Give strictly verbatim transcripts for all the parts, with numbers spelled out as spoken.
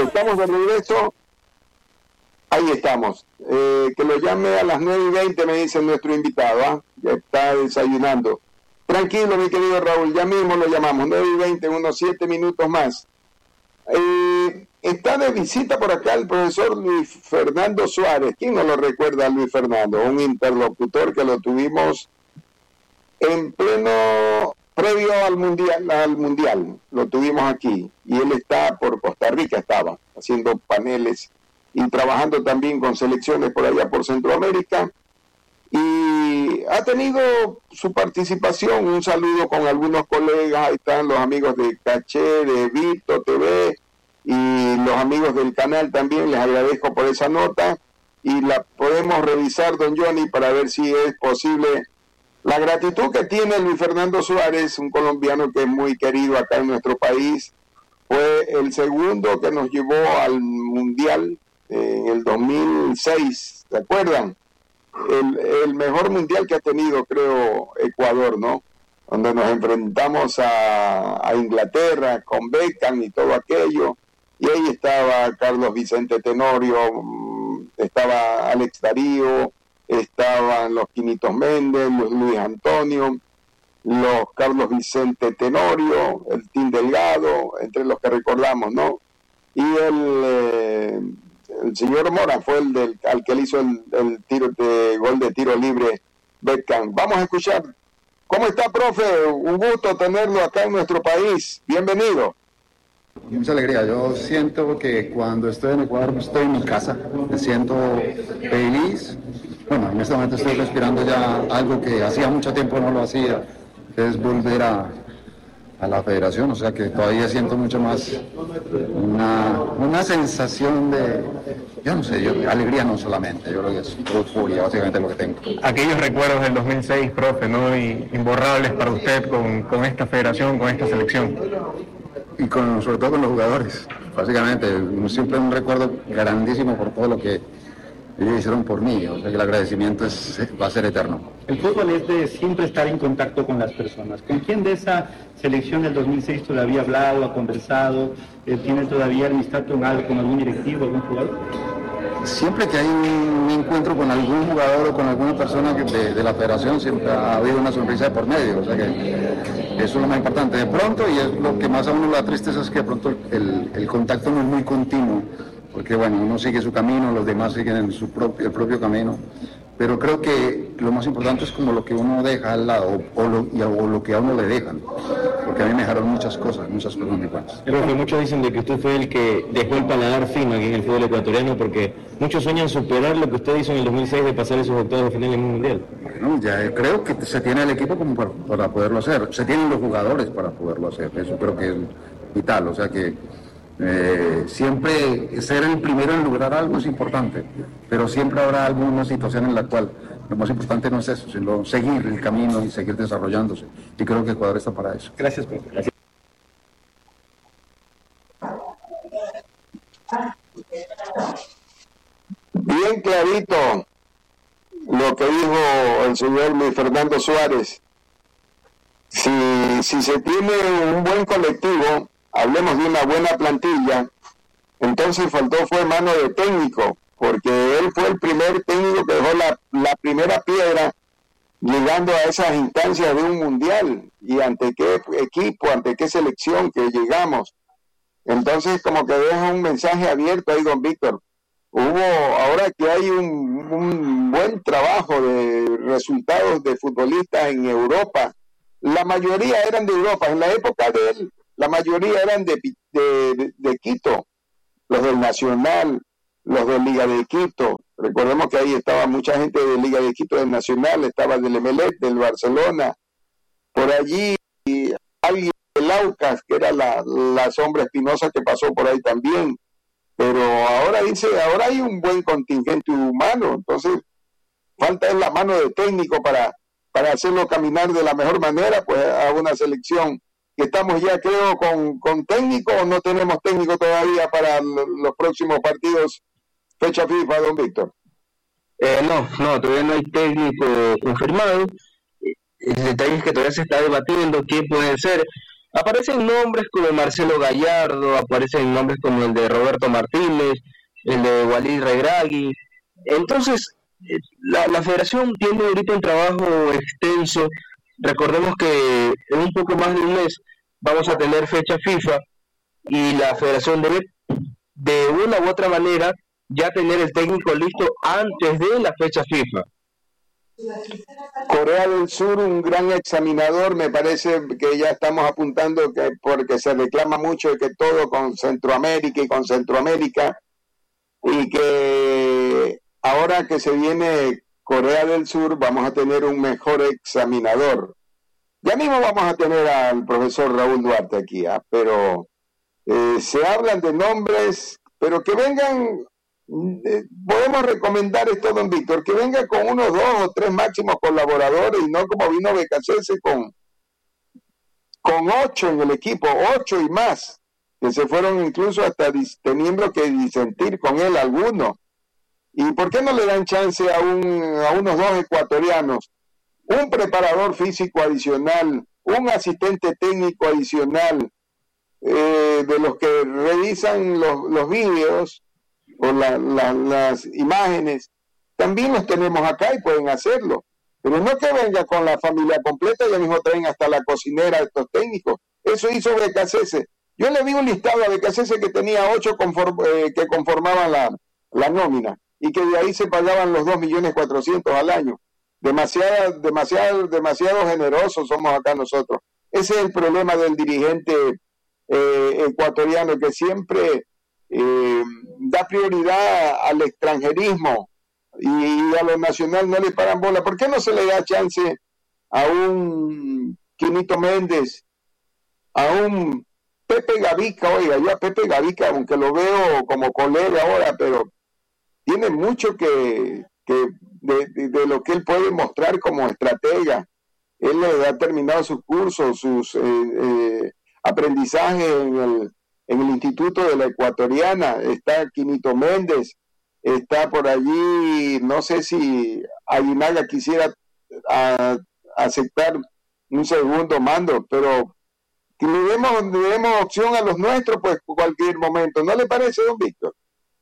Estamos de regreso. Ahí estamos. Eh, que lo llame a las nueve y veinte, me dice nuestro invitado. ¿eh? Ya está desayunando. Tranquilo, mi querido Raúl, ya mismo lo llamamos. nueve y veinte, unos siete minutos más. Eh, está de visita por acá el profesor Luis Fernando Suárez. ¿Quién no lo recuerda a Luis Fernando? Un interlocutor que lo tuvimos en pleno, previo al mundial, al mundial. Lo tuvimos aquí. Y él está por Costa Rica, estaba haciendo paneles y trabajando también con selecciones por allá por Centroamérica. Y ha tenido su participación, un saludo con algunos colegas, ahí están los amigos de Caché, de Vito T V y los amigos del canal también, les agradezco por esa nota y la podemos revisar, don Johnny, para ver si es posible. La gratitud que tiene Luis Fernando Suárez, un colombiano que es muy querido acá en nuestro país, fue el segundo que nos llevó al Mundial en el dos mil seis, ¿se acuerdan? El, el mejor mundial que ha tenido, creo, Ecuador, ¿no? Donde nos enfrentamos a, a Inglaterra con Beckham y todo aquello. Y ahí estaba Carlos Vicente Tenorio, estaba Alex Darío, estaban los Quinitos Méndez, los Luis Antonio, los Carlos Vicente Tenorio, el Tim Delgado, entre los que recordamos, ¿no? Y el... Eh, el señor Mora fue el del, al que le hizo el, el tiro de gol de tiro libre Beckham. Vamos a escuchar. ¿Cómo está, profe? Un gusto tenerlo acá en nuestro país. Bienvenido. Mucha alegría. Yo siento que cuando estoy en Ecuador estoy en mi casa. Me siento feliz. Bueno, en este momento estoy respirando ya algo que hacía mucho tiempo no lo hacía, que es volver a a la federación, o sea que todavía siento mucho más una, una sensación de, yo no sé, yo, alegría no solamente, yo creo que es euforia, básicamente lo que tengo. Aquellos recuerdos del dos mil seis, profe, ¿no? Y imborrables para usted con, con esta federación, con esta selección. Y con, sobre todo con los jugadores, básicamente, siempre un recuerdo grandísimo por todo lo que ellos hicieron por mí, o sea que el agradecimiento es, va a ser eterno. El fútbol es de siempre estar en contacto con las personas. ¿Con quién de esa selección del dos mil seis todavía ha hablado, ha conversado? Eh, ¿Tiene todavía amistad con, con algún directivo, algún jugador? Siempre que hay un encuentro con algún jugador o con alguna persona que de, de la federación, siempre ha habido una sonrisa de por medio, o sea que eso es lo más importante. De pronto, y es lo que más a uno le da tristeza, es que de pronto el, el contacto no es muy continuo, porque bueno, uno sigue su camino, los demás siguen en su propio, el propio camino, pero creo que lo más importante es como lo que uno deja al lado, o, o, lo, y, o lo que a uno le dejan, porque a mí me dejaron muchas cosas, muchas cosas muy buenas. Profe, muchos dicen de que usted fue el que dejó el paladar fino aquí en el fútbol ecuatoriano, porque muchos sueñan superar lo que usted hizo en el dos mil seis de pasar esos octavos de final en un mundial. Bueno, ya creo que se tiene el equipo como para, para poderlo hacer, se tienen los jugadores para poderlo hacer, eso creo que es vital, o sea que Eh, siempre ser el primero en lograr algo es importante, pero siempre habrá alguna situación en la cual lo más importante no es eso, sino seguir el camino y seguir desarrollándose, y creo que Ecuador está para eso. Gracias, profe. Gracias. Bien clarito lo que dijo el señor Luis Fernando Suárez. Si, si se tiene un buen colectivo, hablemos de una buena plantilla, entonces faltó fue mano de técnico, porque él fue el primer técnico que dejó la, la primera piedra llegando a esas instancias de un mundial, y ante qué equipo, ante qué selección que llegamos. Entonces como que deja un mensaje abierto ahí, don Víctor. Hubo, ahora que hay un, un buen trabajo de resultados de futbolistas en Europa, la mayoría eran de Europa, en la época de él, la mayoría eran de, de, de, de Quito, los del Nacional, los de Liga de Quito. Recordemos que ahí estaba mucha gente de Liga de Quito, del Nacional, estaba del Emelec, del Barcelona. Por allí alguien del Aucas, que era la, la Sombra Espinosa, que pasó por ahí también. Pero ahora dice, ahora hay un buen contingente humano, entonces falta es la mano de técnico para, para hacerlo caminar de la mejor manera, pues a una selección. Que estamos ya, creo, con, con técnico, o no tenemos técnico todavía para l- los próximos partidos, fecha FIFA, don Víctor. Eh, no, no, todavía no hay técnico confirmado. El detalle es que todavía se está debatiendo quién puede ser. Aparecen nombres como Marcelo Gallardo, aparecen nombres como el de Roberto Martínez, el de Walid Regragui. Entonces, la, la federación tiene ahorita un trabajo extenso. Recordemos que en un poco más de un mes vamos a tener fecha FIFA y la federación debe de una u otra manera ya tener el técnico listo antes de la fecha FIFA. Corea del Sur, un gran examinador, me parece que ya estamos apuntando que porque se reclama mucho de que todo con Centroamérica y con Centroamérica, y que ahora que se viene Corea del Sur vamos a tener un mejor examinador. Ya mismo vamos a tener al profesor Raúl Duarte aquí, ¿eh? pero eh, se hablan de nombres, pero que vengan, eh, podemos recomendar esto, don Víctor, que venga con unos dos o tres máximos colaboradores y no como vino Becasese con, con ocho en el equipo, ocho y más, que se fueron incluso hasta dis, teniendo que disentir con él algunos. ¿Y por qué no le dan chance a, un, a unos dos ecuatorianos? Un preparador físico adicional, un asistente técnico adicional, eh, de los que revisan los, los vídeos o la, la, las imágenes, también los tenemos acá y pueden hacerlo. Pero no que venga con la familia completa y al mismo traen hasta la cocinera de estos técnicos. Eso hizo Becasese. Yo le vi un listado a Becasese que tenía ocho conform, eh, que conformaban la, la nómina y que de ahí se pagaban los dos millones cuatrocientos al año. Demasiado, demasiado, demasiado generosos somos acá nosotros. Ese es el problema del dirigente eh, ecuatoriano, que siempre eh, da prioridad al extranjerismo y, y a lo nacional no le paran bola. ¿Por qué no se le da chance a un Quinito Méndez, a un Pepe Gavica? Oiga, yo a Pepe Gavica, aunque lo veo como colega ahora, pero tiene mucho que... que de, de, de lo que él puede mostrar como estratega. Él ha terminado sus cursos, sus eh, eh, aprendizajes en el, en el Instituto de la Ecuatoriana. Está Quinito Méndez, está por allí, no sé si Aguinaga quisiera a, aceptar un segundo mando, pero que le demos, le demos opción a los nuestros, pues, por cualquier momento. ¿No le parece, don Víctor?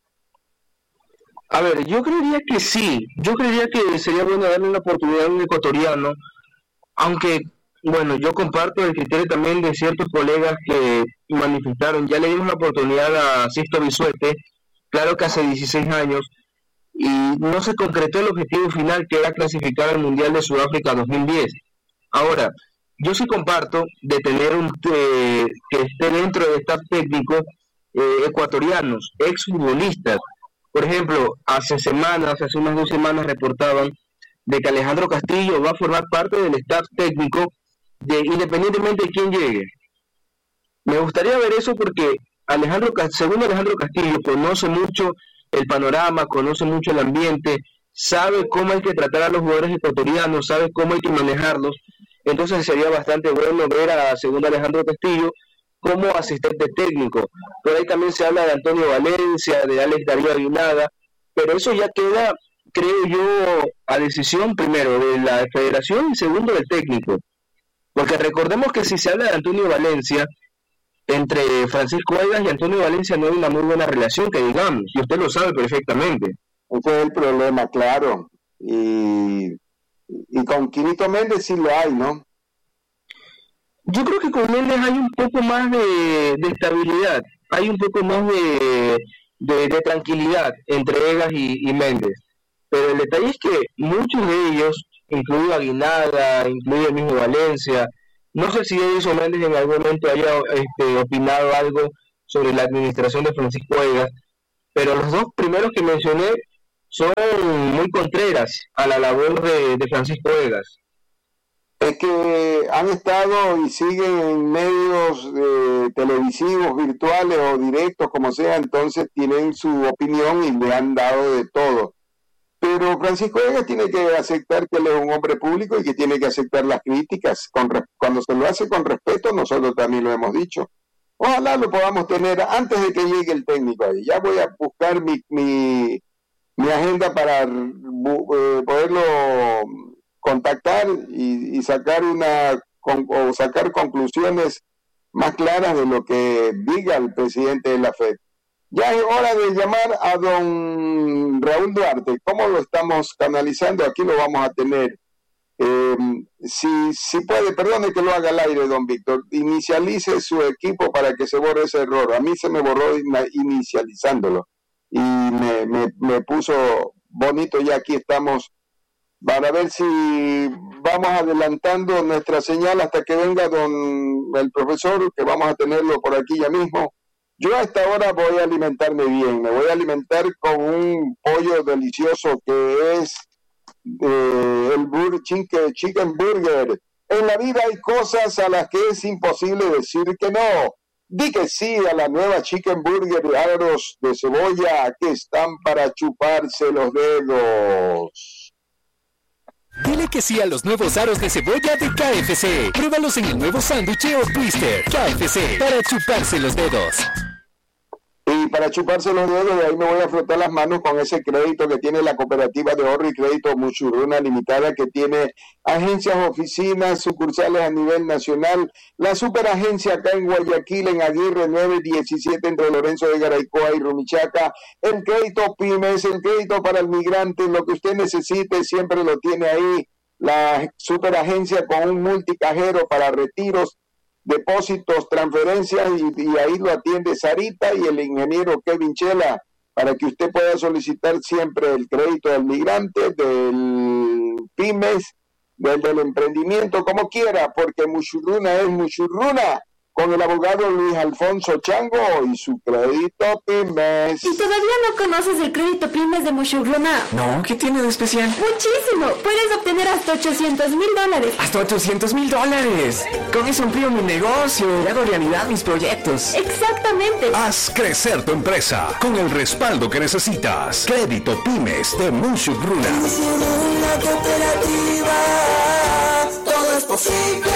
A ver, yo creería que sí, yo creería que sería bueno darle una oportunidad a un ecuatoriano, aunque, bueno, yo comparto el criterio también de ciertos colegas que manifestaron, ya le dimos la oportunidad a Sisto Bisuete, claro que hace dieciséis años, y no se concretó el objetivo final, que era clasificar al Mundial de Sudáfrica dos mil diez. Ahora, yo sí comparto de tener un eh, que esté dentro del staff técnico eh, ecuatorianos, exfutbolistas. Por ejemplo, hace semanas, hace unas dos semanas reportaban de que Alejandro Castillo va a formar parte del staff técnico de independientemente de quién llegue. Me gustaría ver eso porque Alejandro, según Alejandro Castillo, conoce mucho el panorama, conoce mucho el ambiente, sabe cómo hay que tratar a los jugadores ecuatorianos, sabe cómo hay que manejarlos. Entonces sería bastante bueno ver a segundo Alejandro Castillo como asistente técnico. Por ahí también se habla de Antonio Valencia, de Alex Darío Aguinaga, pero eso ya queda, creo yo, a decisión primero de la federación y segundo del técnico. Porque recordemos que si se habla de Antonio Valencia, entre Francisco Egas y Antonio Valencia no hay una muy buena relación, que digamos, y usted lo sabe perfectamente. Ese es el problema, claro. Y, y con Quinito Méndez sí lo hay, ¿no? Yo creo que con Méndez hay un poco más de, de estabilidad, hay un poco más de, de, de tranquilidad entre Egas y, y Méndez. Pero el detalle es que muchos de ellos, incluido Aguinaga, incluido el mismo Valencia, no sé si Edison Méndez en algún momento haya este, opinado algo sobre la administración de Francisco Egas, pero los dos primeros que mencioné son muy contreras a la labor de, de Francisco Egas. Es que han estado y siguen en medios eh, televisivos, virtuales o directos, como sea, entonces tienen su opinión y le han dado de todo. Pero Francisco Egas tiene que aceptar que él es un hombre público y que tiene que aceptar las críticas. Con, cuando se lo hace con respeto, nosotros también lo hemos dicho. Ojalá lo podamos tener antes de que llegue el técnico ahí. Ya voy a buscar mi, mi, mi agenda para eh, poderlo contactar y, y sacar una con, o sacar conclusiones más claras de lo que diga el presidente de la Fed. Ya es hora de llamar a don Raúl Duarte. ¿Cómo lo estamos canalizando? Aquí lo vamos a tener. Eh, si, si puede, perdone que lo haga al aire, don Víctor, inicialice su equipo para que se borre ese error. A mí se me borró inicializándolo y me, me, me puso bonito. Ya aquí estamos para ver si vamos adelantando nuestra señal hasta que venga don el profesor, que vamos a tenerlo por aquí ya mismo. Yo a esta hora voy a alimentarme bien, me voy a alimentar con un pollo delicioso que es Eh, el bur chicken, chicken burger. En la vida hay cosas a las que es imposible decir que no. Di que sí a la nueva chicken burger de aros de cebolla que están para chuparse los dedos. Dile que sí a los nuevos aros de cebolla de K F C. Pruébalos en el nuevo sándwich o twister. K F C, para chuparse los dedos. Y para chuparse los dedos, de ahí me voy a frotar las manos con ese crédito que tiene la cooperativa de ahorro y crédito Muchurruna Limitada, que tiene agencias, oficinas, sucursales a nivel nacional. La superagencia acá en Guayaquil, en Aguirre nueve diecisiete, entre Lorenzo de Garaycoa y Rumichaca. El crédito Pymes, el crédito para el migrante, lo que usted necesite, siempre lo tiene ahí. La superagencia con un multicajero para retiros, depósitos, transferencias, y, y ahí lo atiende Sarita y el ingeniero Kevin Chela, para que usted pueda solicitar siempre el crédito del migrante, del pymes, del, del emprendimiento, como quiera, porque Muchurruna es Muchurruna, con el abogado Luis Alfonso Chango y su crédito Pymes. ¿Y todavía no conoces el crédito Pymes de Muchurruna? No, ¿qué tiene de especial? Muchísimo, puedes obtener hasta ochocientos mil dólares. ¡Hasta ochocientos mil dólares! Con eso amplío mi negocio y hago realidad mis proyectos. Exactamente. Haz crecer tu empresa con el respaldo que necesitas. Crédito Pymes de Muchurruna. Muchurruna Cooperativa, todo es posible.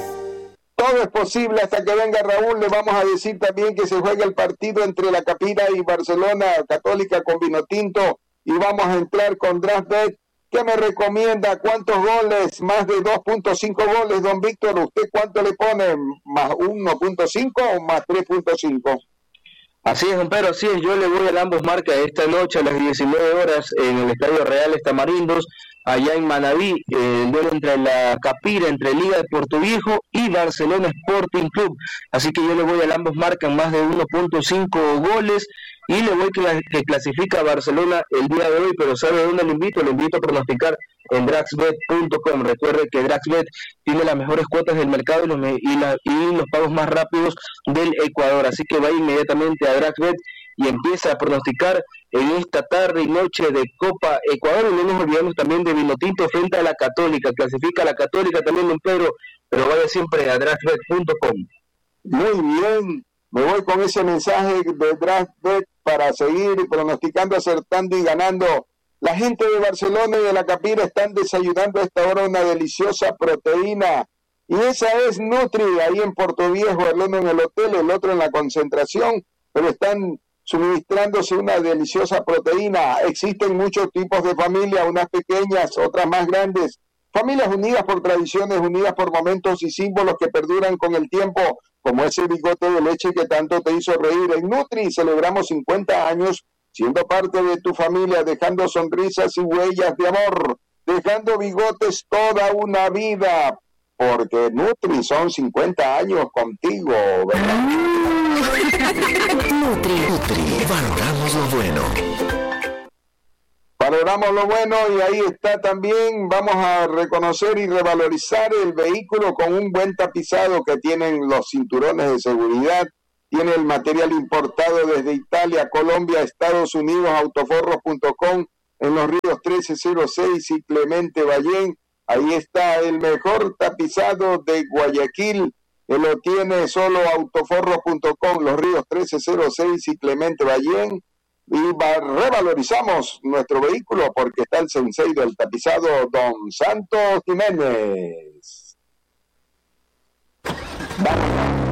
Todo es posible hasta que venga Raúl. Le vamos a decir también que se juega el partido entre la Capira y Barcelona Católica con Vinotinto, y vamos a entrar con DraftBet. ¿Qué me recomienda? ¿Cuántos goles? Más de dos punto cinco goles, don Víctor. ¿Usted cuánto le pone? ¿Más uno punto cinco o más tres punto cinco? Así es, don Pedro, así es. Yo le voy al ambos marcas esta noche a las diecinueve horas en el Estadio Reales Tamarindos, allá en Manabí, eh, el duelo entre la Capira, entre Liga de Puerto Viejo y Barcelona Sporting Club. Así que yo le voy al ambos marcan más de uno punto cinco goles, y le voy que, la, que clasifica a Barcelona el día de hoy. Pero ¿sabe dónde le invito? Le invito a pronosticar en Draxbet punto com. Recuerde que Draxbet tiene las mejores cuotas del mercado y los, y, la, y los pagos más rápidos del Ecuador. Así que va inmediatamente a Draxbet y empieza a pronosticar en esta tarde y noche de Copa Ecuador. Y no nos olvidemos también de Vinotinto frente a la Católica. Clasifica a la Católica también, don Pedro, pero vaya siempre a Draxbet punto com. Muy bien, me voy con ese mensaje de Draftbet para seguir pronosticando, acertando y ganando. La gente de Barcelona y de la Capira están desayunando a esta hora una deliciosa proteína, y esa es Nutri, ahí en Puerto Viejo, el uno en el hotel, el otro en la concentración, pero están suministrándose una deliciosa proteína. Existen muchos tipos de familias, unas pequeñas, otras más grandes, familias unidas por tradiciones, unidas por momentos y símbolos que perduran con el tiempo, como ese bigote de leche que tanto te hizo reír. En Nutri celebramos cincuenta años siendo parte de tu familia, dejando sonrisas y huellas de amor, dejando bigotes toda una vida, porque Nutri son cincuenta años contigo, ¿verdad? Nutri, Nutri, valoramos lo bueno. Valoramos lo bueno, y ahí está también. Vamos a reconocer y revalorizar el vehículo con un buen tapizado que tienen los cinturones de seguridad. Tiene el material importado desde Italia, Colombia, Estados Unidos, autoforros punto com, en Los Ríos trece cero seis y Clemente Ballén. Ahí está el mejor tapizado de Guayaquil, que lo tiene solo autoforros punto com, Los Ríos trece cero seis y Clemente Ballén. Y va, revalorizamos nuestro vehículo porque está el sensei del tapizado, don Santos Jiménez. Vamos.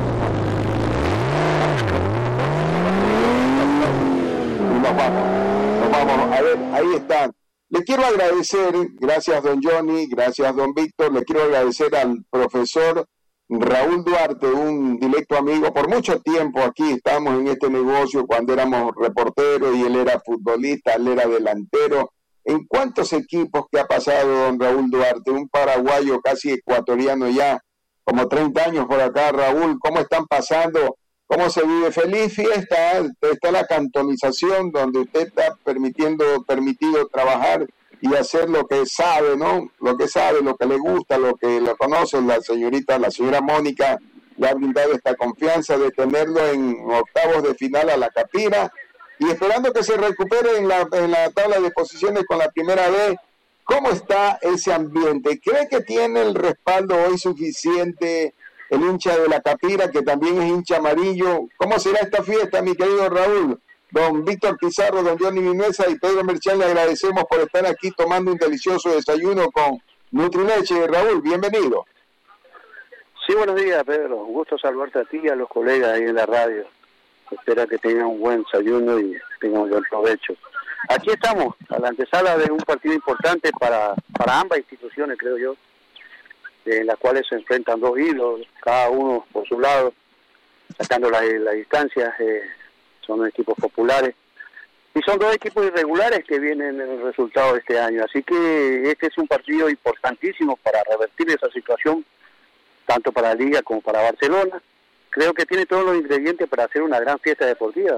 Nos vamos, nos vamos. A ver, ahí están. Le quiero agradecer, gracias don Johnny, gracias don Víctor, le quiero agradecer al profesor Raúl Duarte, un directo amigo, por mucho tiempo aquí estamos en este negocio cuando éramos reporteros y él era futbolista, él era delantero. ¿En cuántos equipos que ha pasado don Raúl Duarte? Un paraguayo casi ecuatoriano ya, como treinta años por acá. Raúl, ¿cómo están pasando? ¿Cómo se vive? Feliz fiesta, ¿eh? Está la cantonización donde usted está permitiendo, permitido trabajar y hacer lo que sabe, ¿no? Lo que sabe, lo que le gusta, lo que lo conoce. La señorita, la señora Mónica le ha brindado esta confianza de tenerlo en octavos de final a la Capira y esperando que se recupere en la, en la tabla de posiciones con la primera vez. ¿Cómo está ese ambiente? ¿Cree que tiene el respaldo hoy suficiente el hincha de la Capira, que también es hincha amarillo? ¿Cómo será esta fiesta, mi querido Raúl? Don Víctor Pizarro, don Johnny Minuesa y Pedro Merchán, le agradecemos por estar aquí tomando un delicioso desayuno con Nutrileche. Raúl, bienvenido. Sí, buenos días, Pedro. Un gusto saludarte a ti y a los colegas ahí en la radio. Espero que tengan un buen desayuno y tengan un buen provecho. Aquí estamos, a la antesala de un partido importante para, para ambas instituciones, creo yo, en las cuales se enfrentan dos hilos, cada uno por su lado, sacando la, la distancia. Eh, son equipos populares y son dos equipos irregulares que vienen en el resultado de este año, así que este es un partido importantísimo para revertir esa situación, tanto para la Liga como para Barcelona. Creo que tiene todos los ingredientes para hacer una gran fiesta deportiva.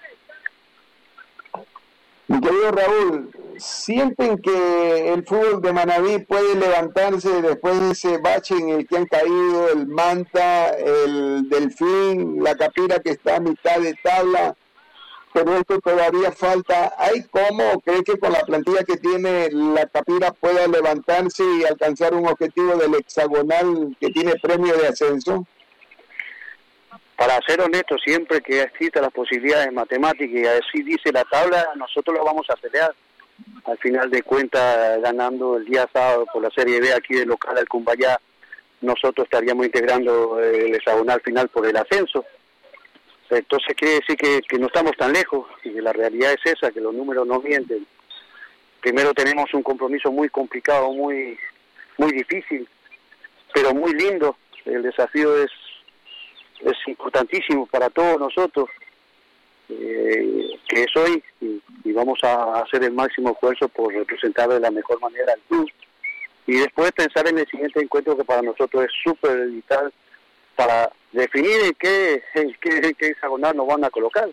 Mi querido Raúl, ¿sienten que el fútbol de Manabí puede levantarse después de ese bache en el que han caído el Manta, el Delfín, la Capira, que está a mitad de tabla? Pero esto todavía falta. ¿Hay cómo? ¿Cree que con la plantilla que tiene la Capira pueda levantarse y alcanzar un objetivo del hexagonal que tiene premio de ascenso? Para ser honesto, siempre que exista las posibilidades matemáticas y así dice la tabla, nosotros lo vamos a acelerar. Al final de cuentas, ganando el día sábado por la Serie B aquí de local al Cumbayá, nosotros estaríamos integrando el hexagonal final por el ascenso. Entonces quiere decir que, que no estamos tan lejos y que la realidad es esa, que los números no mienten. Primero tenemos un compromiso muy complicado, muy, muy difícil, pero muy lindo. El desafío es es importantísimo para todos nosotros, eh, que es hoy, y, y vamos a hacer el máximo esfuerzo por representar de la mejor manera al club, y después pensar en el siguiente encuentro, que para nosotros es súper vital para definir en qué, en qué, en qué hexagonal nos van a colocar.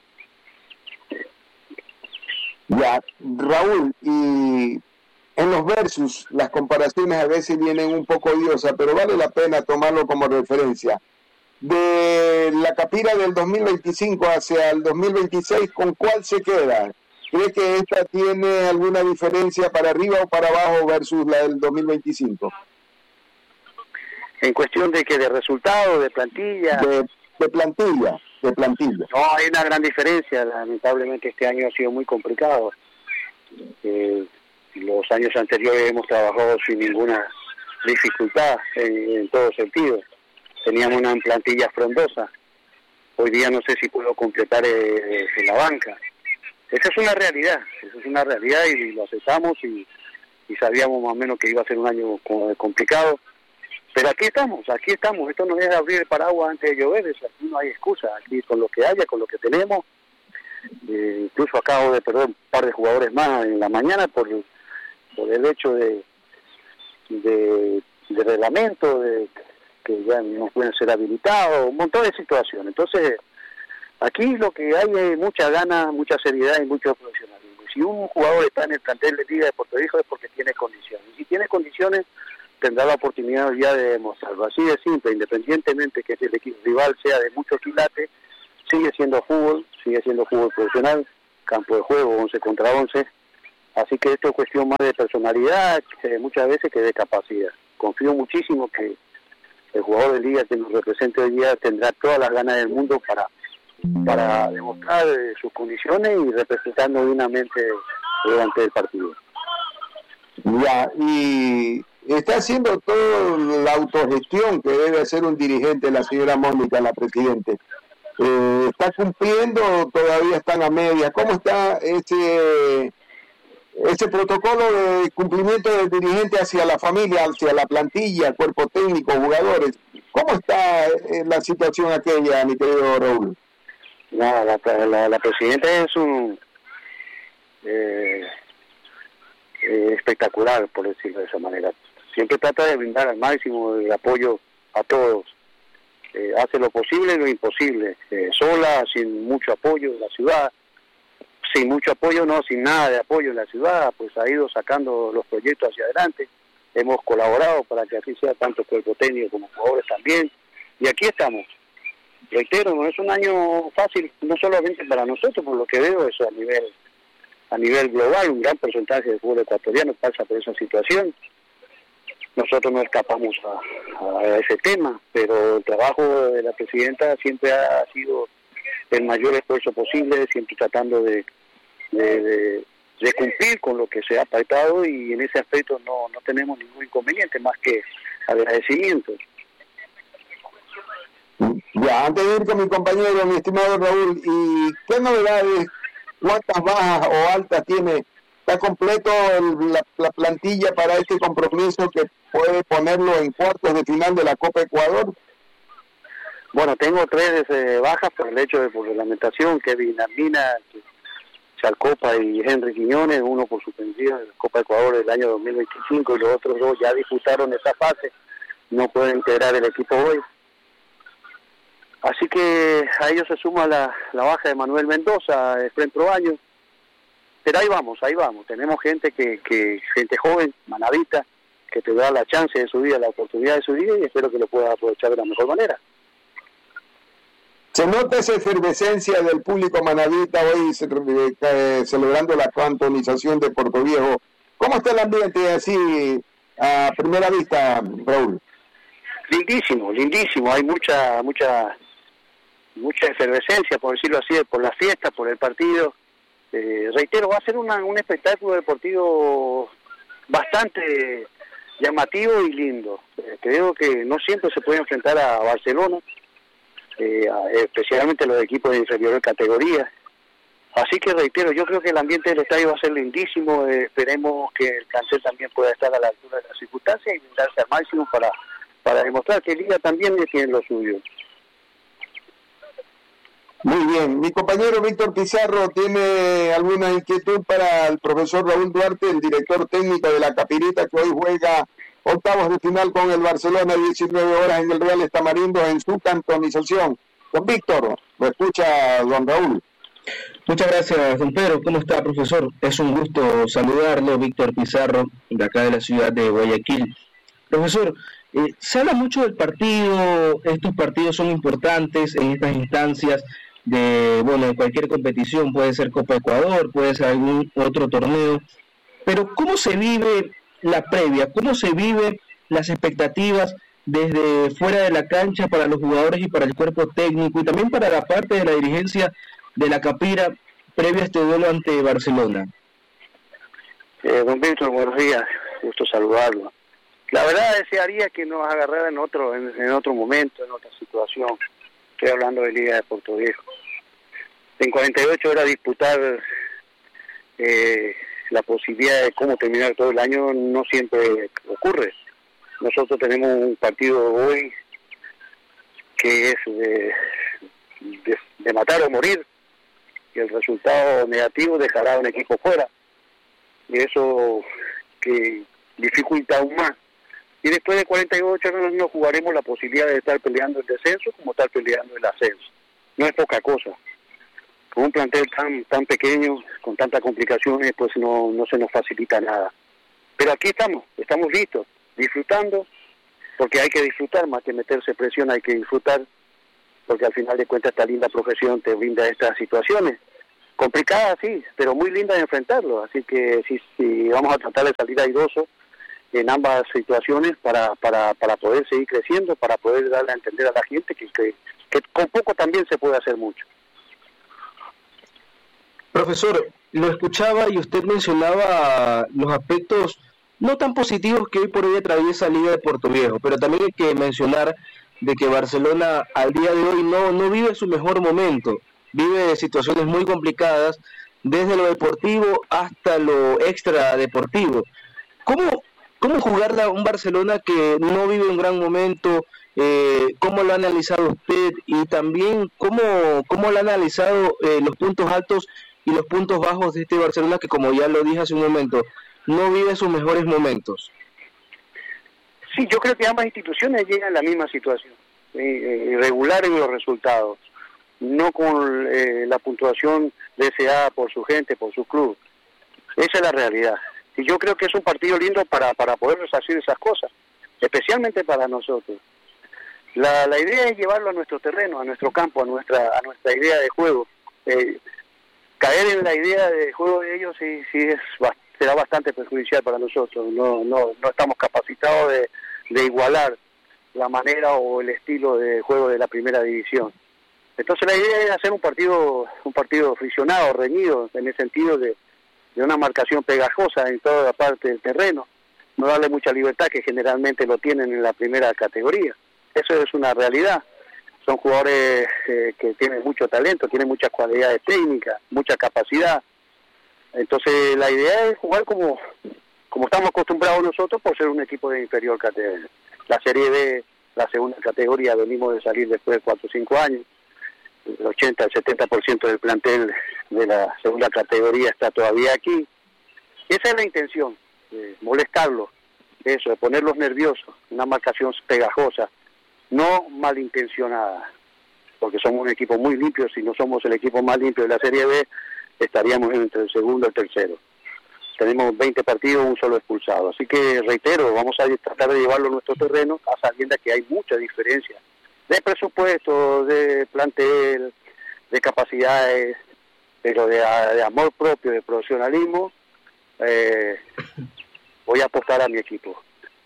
Ya, Raúl, y en los versus las comparaciones a veces vienen un poco odiosas, pero vale la pena tomarlo como referencia. De la Capira del dos mil veinticinco hacia el dos mil veintiséis, ¿con cuál se queda? ¿Cree que esta tiene alguna diferencia para arriba o para abajo versus la del dos mil veinticinco? En cuestión de que de resultado, de plantilla... De, de plantilla, de plantilla. No, hay una gran diferencia. Lamentablemente este año ha sido muy complicado. Eh, los años anteriores hemos trabajado sin ninguna dificultad en, en todo sentido. Teníamos una plantilla frondosa. Hoy día no sé si puedo completar eh, en la banca. Esa es una realidad, esa es una realidad y lo aceptamos y, y sabíamos más o menos que iba a ser un año complicado. Pero aquí estamos, aquí estamos. Esto no es abrir el paraguas antes de llover, aquí no hay excusa. Aquí con lo que haya, con lo que tenemos. Eh, incluso acabo de perder un par de jugadores más en la mañana por, por el hecho de, de, de reglamento, de que ya no pueden ser habilitados, un montón de situaciones. Entonces, aquí lo que hay es mucha gana, mucha seriedad y mucho profesionalismo. Si un jugador está en el plantel de Liga de Puerto Rico es porque tiene condiciones. Y si tiene condiciones, tendrá la oportunidad ya de demostrarlo. Así de simple, independientemente que el equipo rival sea de mucho quilate, sigue siendo fútbol, sigue siendo fútbol profesional, campo de juego once contra once. Así que esto es cuestión más de personalidad, eh, muchas veces que de capacidad. Confío muchísimo que el jugador de Liga que nos represente hoy día tendrá todas las ganas del mundo para para demostrar eh, sus condiciones y representarnos dignamente durante el partido. Ya, y está haciendo toda la autogestión que debe hacer un dirigente, la señora Mónica, la presidente. Eh, ¿Está cumpliendo? ¿Todavía están a medias? ¿Cómo está ese ese protocolo de cumplimiento del dirigente hacia la familia, hacia la plantilla, cuerpo técnico, jugadores? ¿Cómo está eh, la situación aquella, mi querido Raúl? No, la, la, la presidenta es un eh, eh, espectacular, por decirlo de esa manera. Siempre trata de brindar al máximo el apoyo a todos. Eh, hace lo posible y lo imposible. Eh, sola, sin mucho apoyo en la ciudad. Sin mucho apoyo, no, sin nada de apoyo en la ciudad, pues ha ido sacando los proyectos hacia adelante. Hemos colaborado para que así sea, tanto cuerpo técnico como jugadores también. Y aquí estamos. Reitero, no es un año fácil, no solamente para nosotros, por lo que veo, eso a nivel a nivel global, un gran porcentaje del fútbol ecuatoriano pasa por esa situación. Nosotros no escapamos a, a ese tema, pero el trabajo de la presidenta siempre ha sido el mayor esfuerzo posible, siempre tratando de, de, de, de cumplir con lo que se ha pactado, y en ese aspecto no, no tenemos ningún inconveniente, más que agradecimiento. Ya, antes de ir con mi compañero, mi estimado Raúl, ¿y qué novedades, cuántas bajas o altas tiene? ¿Está completo el, la, la plantilla para este compromiso que puede ponerlo en cuartos de final de la Copa Ecuador? Bueno, tengo tres eh, bajas por el hecho de por reglamentación, Kevin Armina, Chalcopa y Henry Quiñones, uno por suspensión en la Copa Ecuador del año dos mil veinticinco y los otros dos ya disputaron esa fase, no pueden integrar el equipo hoy. Así que a ellos se suma la, la baja de Manuel Mendoza, Efren Proaño, pero ahí vamos, ahí vamos, tenemos gente que, que gente joven, manavita, que te da la chance de su vida, la oportunidad de su vida, y espero que lo pueda aprovechar de la mejor manera. Se nota esa efervescencia del público manavita hoy eh, celebrando la cantonización de Puerto Viejo. ¿Cómo está el ambiente así a primera vista, Raúl? Lindísimo, lindísimo, hay mucha, mucha, mucha efervescencia, por decirlo así, por la fiesta, por el partido. Eh, reitero, va a ser una, un espectáculo deportivo bastante llamativo y lindo. Eh, creo que no siempre se puede enfrentar a Barcelona, eh, a, especialmente los equipos de inferior categoría. Así que reitero, yo creo que el ambiente del estadio va a ser lindísimo. Eh, esperemos que el plantel también pueda estar a la altura de las circunstancias y darse al máximo para, para demostrar que Liga también tiene lo suyo. Muy bien. Mi compañero Víctor Pizarro tiene alguna inquietud para el profesor Raúl Duarte, el director técnico de la Capirita, que hoy juega octavos de final con el Barcelona, diecinueve horas en el Real Estamarindo en su cantonización. Don Víctor, lo escucha don Raúl. Muchas gracias, don Pedro. ¿Cómo está, profesor? Es un gusto saludarlo, Víctor Pizarro, de acá de la ciudad de Guayaquil. Profesor, eh, se habla mucho del partido, estos partidos son importantes en estas instancias de, bueno, de cualquier competición, puede ser Copa Ecuador, puede ser algún otro torneo, pero ¿cómo se vive la previa? ¿Cómo se vive las expectativas desde fuera de la cancha para los jugadores y para el cuerpo técnico y también para la parte de la dirigencia de la Capira previa a este duelo ante Barcelona? Eh, don Víctor, buenos días, gusto saludarlo. La verdad desearía que nos agarrara en otro en, en otro momento, en otra situación. Estoy hablando de Liga de Puerto Viejo. En cuarenta y ocho horas disputar eh, la posibilidad de cómo terminar todo el año no siempre ocurre. Nosotros tenemos un partido hoy que es de, de, de matar o morir, y el resultado negativo dejará a un equipo fuera, y eso que dificulta aún más. Y después de cuarenta y ocho horas no jugaremos la posibilidad de estar peleando el descenso como estar peleando el ascenso. No es poca cosa. Con un plantel tan tan pequeño, con tantas complicaciones, pues no, no se nos facilita nada. Pero aquí estamos, estamos listos, disfrutando, porque hay que disfrutar, más que meterse presión, hay que disfrutar, porque al final de cuentas esta linda profesión te brinda estas situaciones. Complicadas, sí, pero muy lindas de enfrentarlo. Así que sí, sí, vamos a tratar de salir airosos en ambas situaciones para, para, para poder seguir creciendo, para poder darle a entender a la gente que, que, que con poco también se puede hacer mucho. Profesor, lo escuchaba y usted mencionaba los aspectos no tan positivos que hoy por hoy atraviesa Liga de Puerto Viejo, pero también hay que mencionar de que Barcelona al día de hoy no, no vive su mejor momento, vive situaciones muy complicadas desde lo deportivo hasta lo extra deportivo. ¿Cómo ¿Cómo jugarla un Barcelona que no vive un gran momento? Eh, ¿Cómo lo ha analizado usted? Y también, ¿cómo, cómo lo ha analizado eh, los puntos altos y los puntos bajos de este Barcelona que, como ya lo dije hace un momento, no vive sus mejores momentos? Sí, yo creo que ambas instituciones llegan a la misma situación, eh, irregular en los resultados, no con eh, la puntuación deseada por su gente, por su club. Esa es la realidad. Y yo creo que es un partido lindo para, para poder resarcir esas cosas, especialmente para nosotros. La, la idea es llevarlo a nuestro terreno, a nuestro campo, a nuestra a nuestra idea de juego. Eh, caer en la idea de juego de ellos sí, sí es será bastante perjudicial para nosotros. No no no estamos capacitados de, de igualar la manera o el estilo de juego de la primera división. Entonces la idea es hacer un partido un partido friccionado, reñido, en el sentido de de una marcación pegajosa en toda la parte del terreno, no darle mucha libertad que generalmente lo tienen en la primera categoría. Eso es una realidad. Son jugadores eh, que tienen mucho talento, tienen muchas cualidades técnicas, mucha capacidad. Entonces la idea es jugar como como estamos acostumbrados nosotros por ser un equipo de inferior categoría. La Serie B, la segunda categoría, venimos de salir después de cuatro o cinco años. El ochenta, el setenta por ciento del plantel de la segunda categoría está todavía aquí. Esa es la intención, de molestarlos, eso, de ponerlos nerviosos, una marcación pegajosa, no malintencionada, porque somos un equipo muy limpio. Si no somos el equipo más limpio de la Serie B, estaríamos entre el segundo y el tercero. Tenemos veinte partidos, un solo expulsado. Así que, reitero, vamos a tratar de llevarlo a nuestro terreno, a sabiendas que hay mucha diferencia de presupuesto, de plantel, de capacidades, pero de, de amor propio, de profesionalismo. Eh, voy a apostar a mi equipo.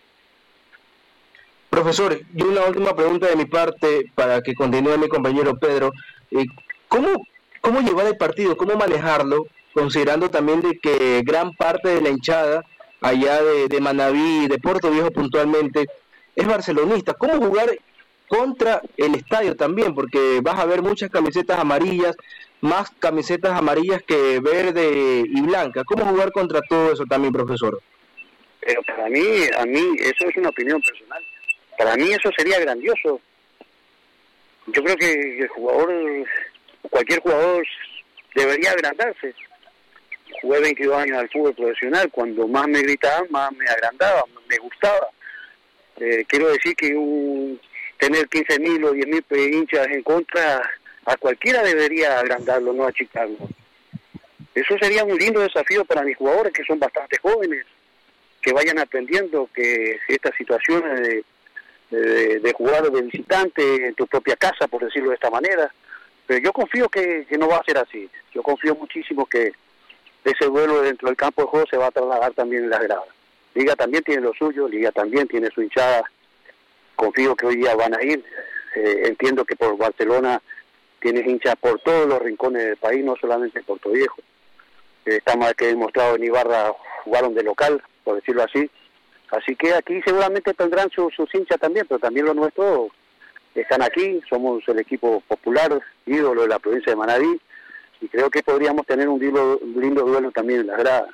Profesor, y una última pregunta de mi parte para que continúe mi compañero Pedro. Eh, ¿cómo, ¿Cómo llevar el partido? ¿Cómo manejarlo? Considerando también de que gran parte de la hinchada allá de, de Manabí, de Puerto Viejo puntualmente, es barcelonista. ¿Cómo jugar contra el estadio también? Porque vas a ver muchas camisetas amarillas, más camisetas amarillas que verde y blanca. ¿Cómo jugar contra todo eso también, profesor? Pero para mí, a mí, eso es una opinión personal. Para mí eso sería grandioso. Yo creo que el jugador, cualquier jugador debería agrandarse. Jugué veintidós años al fútbol profesional, cuando más me gritaban, más me agrandaba, me gustaba. Eh, quiero decir que un, tener quince mil o diez mil hinchas en contra, a cualquiera debería agrandarlo, no achicarlo. Eso sería un lindo desafío para mis jugadores, que son bastante jóvenes, que vayan aprendiendo que estas situaciones de, de, de jugar de visitante en tu propia casa, por decirlo de esta manera, pero yo confío que, que no va a ser así. Yo confío muchísimo que ese duelo dentro del campo de juego se va a trasladar también en las gradas. Liga también tiene lo suyo, Liga también tiene su hinchada. Confío que hoy día van a ir. Eh, entiendo que por Barcelona tienes hinchas por todos los rincones del país, no solamente en Puerto Viejo. Eh, está más que demostrado en Ibarra, jugaron de local, por decirlo así. Así que aquí seguramente tendrán sus, sus hinchas también, pero también los nuestros están aquí. Somos el equipo popular, ídolo de la provincia de Manabí, y creo que podríamos tener un lindo, un lindo duelo también en las gradas.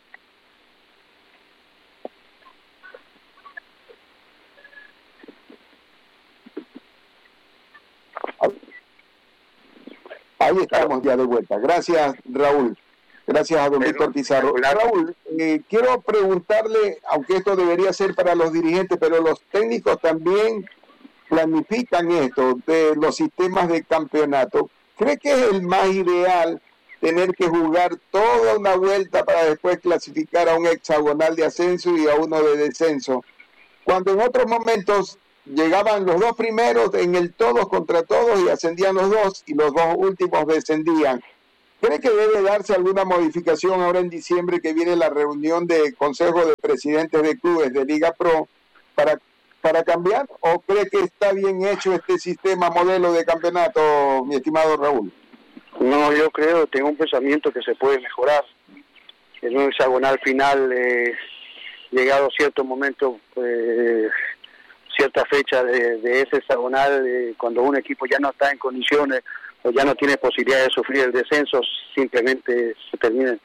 Ahí estamos ya de vuelta. Gracias, Raúl. Gracias a don Víctor Pizarro. Raúl, eh, quiero preguntarle, aunque esto debería ser para los dirigentes, pero los técnicos también planifican esto de los sistemas de campeonato. ¿Cree que es el más ideal tener que jugar toda una vuelta para después clasificar a un hexagonal de ascenso y a uno de descenso? Cuando en otros momentos llegaban los dos primeros en el todos contra todos y ascendían los dos y los dos últimos descendían. ¿Cree que debe darse alguna modificación ahora en diciembre que viene la reunión de Consejo de Presidentes de Clubes de Liga Pro para, para cambiar? ¿O cree que está bien hecho este sistema modelo de campeonato, mi estimado Raúl? No, yo creo, tengo un pensamiento que se puede mejorar. En un hexagonal final, eh, llegado cierto momento, eh, cierta fecha de, de ese hexagonal, eh, cuando un equipo ya no está en condiciones o ya no tiene posibilidad de sufrir el descenso, simplemente se termina,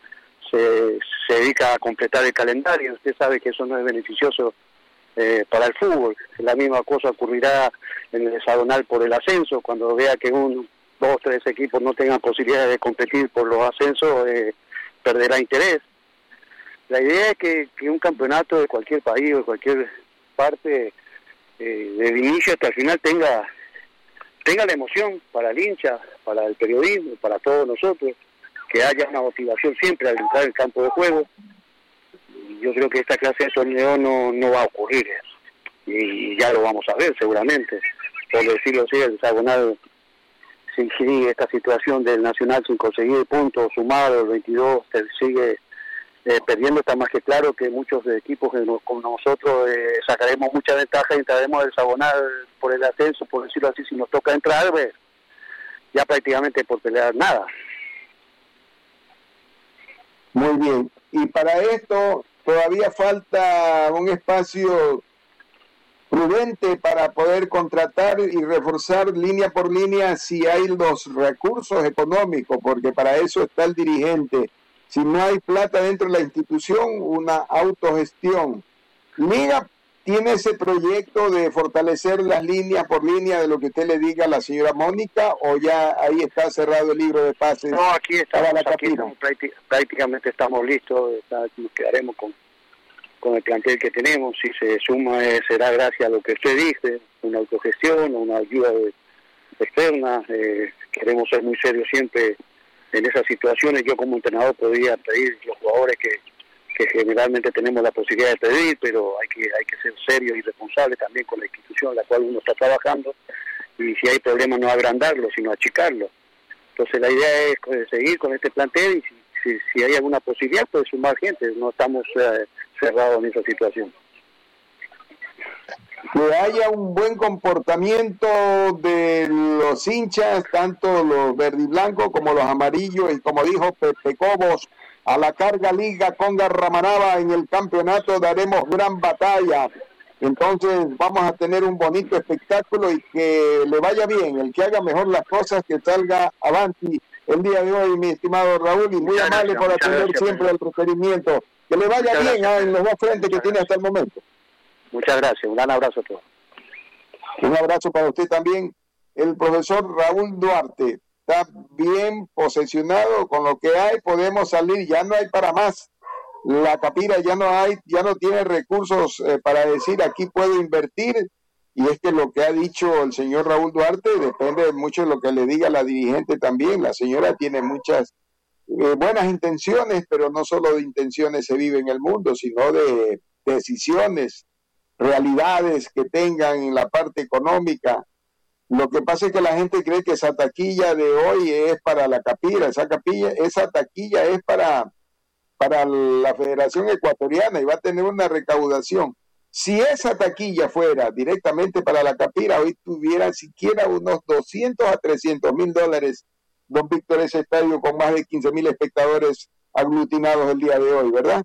se, se dedica a completar el calendario. Usted sabe que eso no es beneficioso eh, para el fútbol. La misma cosa ocurrirá en el hexagonal por el ascenso, cuando vea que un, dos, tres equipos no tengan posibilidades de competir por los ascensos, eh, perderá interés. La idea es que, que un campeonato de cualquier país o de cualquier parte, eh, desde el inicio hasta el final, tenga tenga la emoción para el hincha, para el periodismo, para todos nosotros, que haya una motivación siempre al entrar en el campo de juego. Y yo creo que esta clase de torneo no, no va a ocurrir, y ya lo vamos a ver seguramente. Por decirlo así, el hexagonal, si sigue esta situación del Nacional sin conseguir puntos, sumado el veintidós, se sigue eh, perdiendo, está más que claro que muchos equipos que nos, como nosotros eh, sacaremos mucha ventaja y entraremos al hexagonal por el ascenso, por decirlo así. Si nos toca entrar, pues, ya prácticamente por pelear nada. Muy bien, y para esto todavía falta un espacio prudente para poder contratar y reforzar línea por línea si hay los recursos económicos, porque para eso está el dirigente. Si no hay plata dentro de la institución, una autogestión. Liga tiene ese proyecto de fortalecer las líneas por línea de lo que usted le diga a la señora Mónica, o ya ahí está cerrado el libro de pases. No, aquí estamos, la aquí estamos prácticamente estamos listos, está, nos quedaremos con, con el plantel que tenemos. Si se suma, eh, será gracias a lo que usted dice, una autogestión, una ayuda de, externa. Eh, queremos ser muy serios siempre en esas situaciones. Yo como entrenador podría pedir los jugadores que, que generalmente tenemos la posibilidad de pedir, pero hay que hay que ser serios y responsables también con la institución en la cual uno está trabajando, y si hay problemas no agrandarlo, sino achicarlo. Entonces la idea es seguir con este plantel, y si, si, si hay alguna posibilidad, pues sumar gente. No estamos eh, cerrados en esa situación. Que haya un buen comportamiento de los hinchas, tanto los verde y blanco como los amarillos, y como dijo Pepe Cobos, a la carga Liga con Garramanaba en el campeonato daremos gran batalla. Entonces vamos a tener un bonito espectáculo y que le vaya bien, el que haga mejor las cosas, que salga avanti el día de hoy, mi estimado Raúl, y muy muchas amable gracias, por atender gracias, siempre el requerimiento. Que le vaya muchas bien gracias, en los dos frentes que tiene hasta el momento. Muchas gracias, un gran abrazo a todos. Un abrazo para usted también. El profesor Raúl Duarte está bien posesionado con lo que hay, podemos salir, ya no hay para más. La Capira ya no hay, ya no tiene recursos eh, para decir aquí puedo invertir, y es que lo que ha dicho el señor Raúl Duarte depende mucho de lo que le diga la dirigente también. La señora tiene muchas eh, buenas intenciones, pero no solo de intenciones se vive en el mundo, sino de decisiones, realidades que tengan en la parte económica. Lo que pasa es que la gente cree que esa taquilla de hoy es para la Capira, esa capilla, esa taquilla es para, para la Federación Ecuatoriana y va a tener una recaudación. Si esa taquilla fuera directamente para la Capira, hoy tuviera siquiera unos doscientos a trescientos mil dólares, don Víctor, ese estadio con más de quince mil espectadores aglutinados el día de hoy, ¿verdad?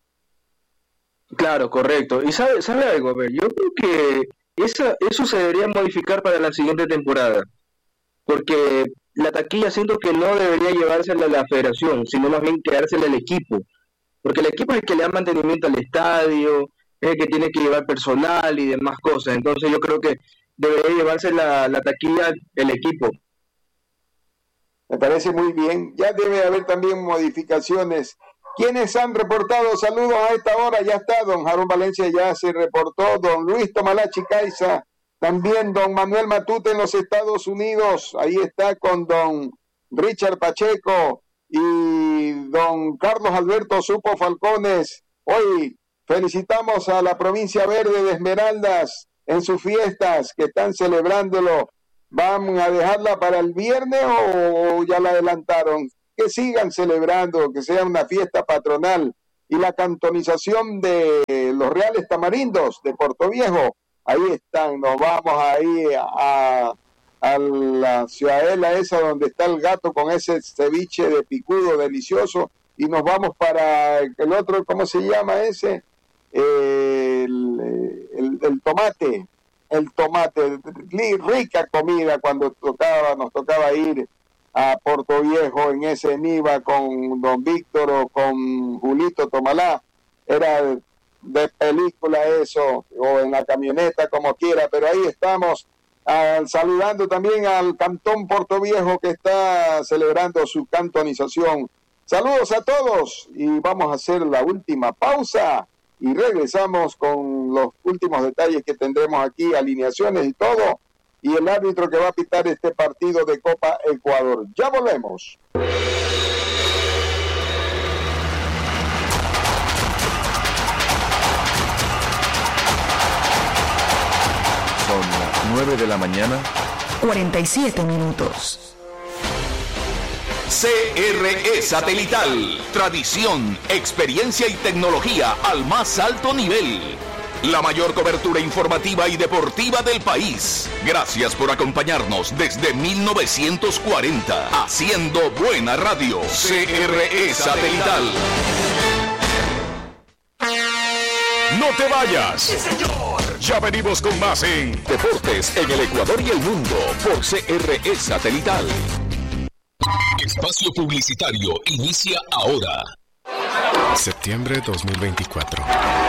Claro, correcto. Y sabe, sabe algo, a ver, yo creo que esa, eso se debería modificar para la siguiente temporada, porque la taquilla siento que no debería llevársela a la federación, sino más bien quedársela al equipo, porque el equipo es el que le da mantenimiento al estadio, es el que tiene que llevar personal y demás cosas. Entonces yo creo que debería llevarse la, la taquilla el equipo. Me parece muy bien. Ya debe haber también modificaciones. ¿Quiénes han reportado? Saludos a esta hora. Ya está don Jarón Valencia, ya se reportó. Don Luis Tomalachi Caiza, también don Manuel Matute en los Estados Unidos. Ahí está con don Richard Pacheco y don Carlos Alberto Supo Falcones. Hoy felicitamos a la provincia verde de Esmeraldas en sus fiestas que están celebrándolo. ¿Van a dejarla para el viernes o ya la adelantaron? Que sigan celebrando, que sea una fiesta patronal. Y la cantonización de los Reales Tamarindos de Puerto Viejo, ahí están. Nos vamos ahí a, a la ciudadela esa donde está el gato con ese ceviche de picudo delicioso, y nos vamos para el otro, ¿cómo se llama ese? El, el, el tomate, el tomate, rica comida cuando tocaba, nos tocaba ir a Portoviejo en ese Niva con don Víctor o con Julito Tomalá. Era de película eso, o en la camioneta, como quiera, pero ahí estamos uh, saludando también al Cantón Portoviejo que está celebrando su cantonización. Saludos a todos y vamos a hacer la última pausa y regresamos con los últimos detalles que tendremos aquí, alineaciones y todo, y el árbitro que va a pitar este partido de Copa Ecuador. Ya volvemos. Son las nueve de la mañana. cuarenta y siete minutos. C R E Satelital. Tradición, experiencia y tecnología al más alto nivel. La mayor cobertura informativa y deportiva del país. Gracias por acompañarnos desde mil novecientos cuarenta. Haciendo buena radio. C R E Satelital. No te vayas. Sí, señor. Ya venimos con más en Deportes en el Ecuador y el Mundo por C R E Satelital. Espacio publicitario inicia ahora. Septiembre dos mil veinticuatro.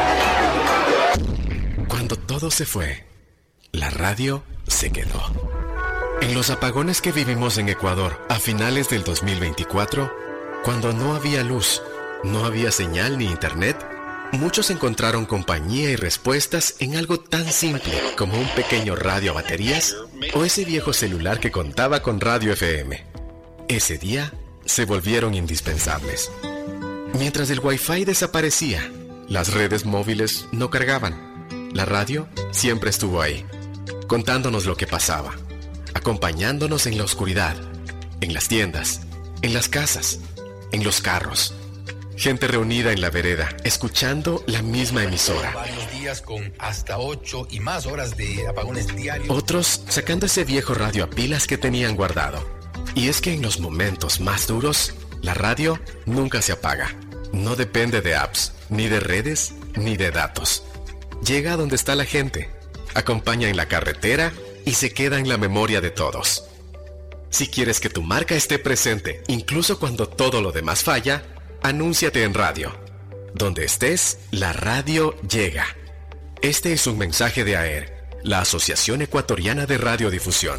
Cuando todo se fue, la radio se quedó. En los apagones que vivimos en Ecuador a finales del dos mil veinticuatro, cuando no había luz, no había señal ni internet, muchos encontraron compañía y respuestas en algo tan simple como un pequeño radio a baterías o ese viejo celular que contaba con radio F M. Ese día se volvieron indispensables. Mientras el Wi-Fi desaparecía, las redes móviles no cargaban. La radio siempre estuvo ahí, contándonos lo que pasaba, acompañándonos en la oscuridad, en las tiendas, en las casas, en los carros. Gente reunida en la vereda, escuchando la misma emisora. Varios días con hasta ocho y más horas de apagones diarios. Otros sacando ese viejo radio a pilas que tenían guardado. Y es que en los momentos más duros, la radio nunca se apaga. No depende de apps, ni de redes, ni de datos. Llega a donde está la gente, acompaña en la carretera y se queda en la memoria de todos. Si quieres que tu marca esté presente, incluso cuando todo lo demás falla, anúnciate en radio. Donde estés, la radio llega. Este es un mensaje de A E R, la Asociación Ecuatoriana de Radiodifusión.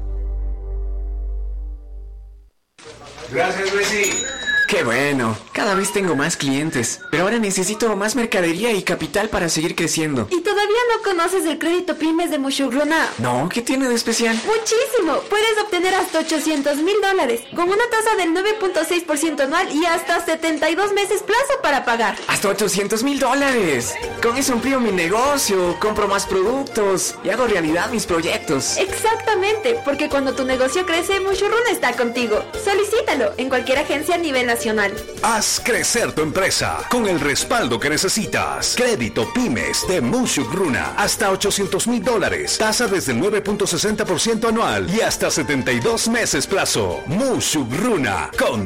Gracias, Messi. Qué bueno, cada vez tengo más clientes, pero ahora necesito más mercadería y capital para seguir creciendo. ¿Y todavía no conoces el crédito Pymes de Mushurruna? No, ¿qué tiene de especial? Muchísimo, puedes obtener hasta ochocientos mil dólares, con una tasa del nueve punto seis por ciento anual y hasta setenta y dos meses plazo para pagar. ¡Hasta ochocientos mil dólares! Con eso amplío mi negocio, compro más productos y hago realidad mis proyectos. Exactamente, porque cuando tu negocio crece, Mushurruna está contigo. Solicítalo en cualquier agencia a nivel nacional. Haz crecer tu empresa con el respaldo que necesitas. Crédito Pymes de Mushurruna. Hasta ochocientos mil dólares. Tasa desde el nueve punto sesenta por ciento anual y hasta setenta y dos meses plazo. Mushurruna. Con